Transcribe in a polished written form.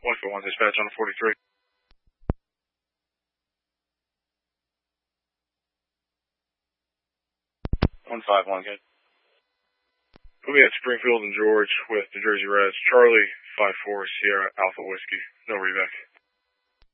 141 dispatch on 43. 151, good. We'll be at Springfield and George with the Jersey Reds. Charlie 54 Sierra Alpha Whiskey. No reback.